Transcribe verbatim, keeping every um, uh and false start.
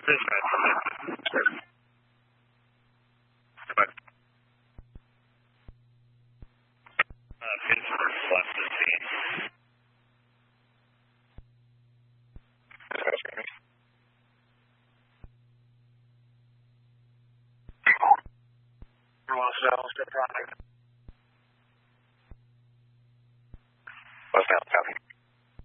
Dispatch. Dispatch. Uh, Pittsburgh left the scene. Dispatch. Los Angeles,